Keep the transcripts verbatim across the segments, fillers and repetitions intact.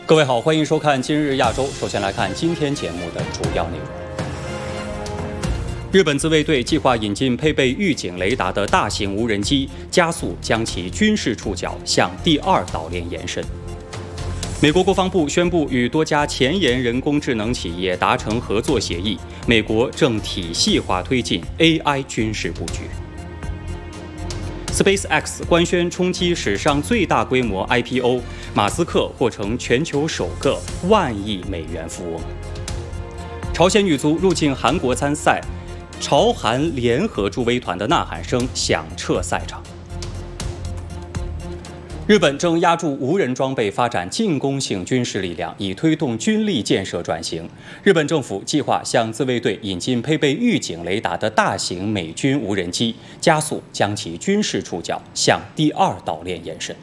各位好，欢迎收看今日亚洲。首先来看今天节目的主要内容。日本自卫队计划引进配备预警雷达的大型无人机，加速将其军事触角向第二岛链延伸。美国国防部宣布与多家前沿人工智能企业达成合作协议，美国正体系化推进 A I 军事布局。SpaceX 官宣冲击史上最大规模 I P O， 马斯克获成全球首个万亿美元富翁。朝鲜女足入境韩国参赛，朝韩联合助威团的呐喊声响彻赛场。日本正压住无人装备发展进攻性军事力量，以推动军力建设转型。日本政府计划向自卫队引进配备预警雷达的大型美军无人机，加速将其军事触角向第二岛链延伸。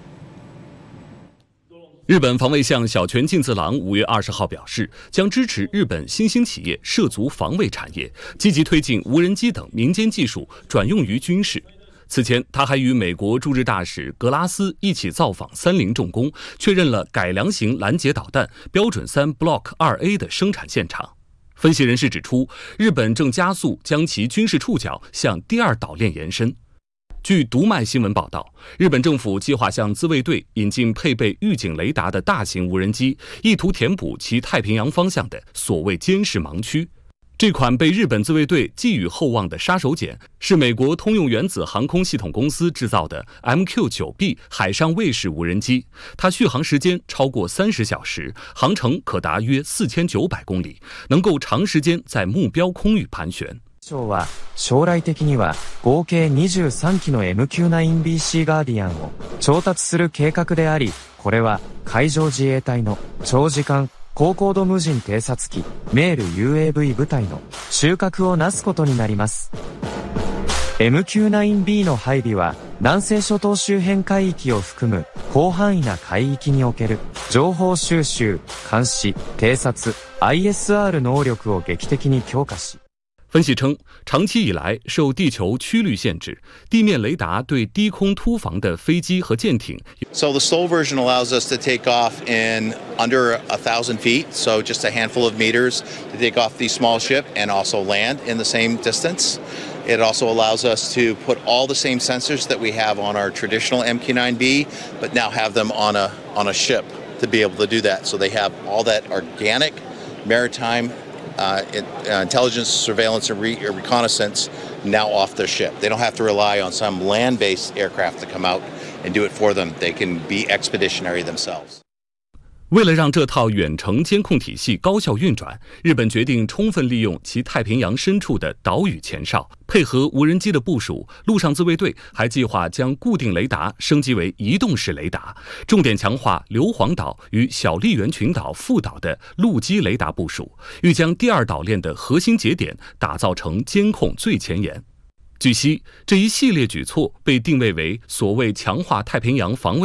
日本防卫相小泉进次郎五月二十号表示，将支持日本新兴企业涉足防卫产业，积极推进无人机等民间技术转用于军事。此前，他还与美国驻日大使格拉斯一起造访三菱重工，确认了改良型拦截导弹标准三 Block 二 A 的生产现场。分析人士指出，日本正加速将其军事触角向第二岛链延伸。据读卖新闻报道，日本政府计划向自卫队引进配备预警雷达的大型无人机，意图填补其太平洋方向的所谓监视盲区。这款被日本自卫队寄予厚望的杀手锏，是美国通用原子航空系统公司制造的 M Q 九 B 海上卫士无人机，它续航时间超过三十小时，航程可达约四千九百公里，能够长时间在目标空域盘旋。 は将来的には合計にじゅうさんきの エムキューナインビーシー ガーディアンを調達する計画であり、これは海上自衛隊の長時間高高度無人偵察機メール ユーエーブイ 部隊の収穫をなすことになります。エムキューナインビー の配備は南西諸島周辺海域を含む広範囲な海域における情報収集、監視、偵察、アイエスアール 能力を劇的に強化し。 分析称，长期以来受地球曲率限制，地面雷达对低空突防的飞机和舰艇。 So the S O L version allows us to take off in under a thousand feet, so just a handful of meters to take off the small ship and also land in the same distance. It also allows us to put all the same sensors that we have on our traditional M Q nine B, but now have them on a on a ship to be able to do that. So they have all that organic maritime Uh, it, uh, intelligence, surveillance, and re reconnaissance now off their ship. They don't have to rely on some land-based aircraft to come out and do it for them. They can be expeditionary themselves. 为了让这套远程监控体系高效运转，日本决定充分利用其太平洋深处的岛屿前哨，配合无人机的部署，陆上自卫队还计划将固定雷达升级为移动式雷达，重点强化硫磺岛与小笠原群岛副岛的陆基雷达部署，欲将第二岛链的核心节点打造成监控最前沿。据悉，这一系列举措被定位为所谓强化太平洋防卫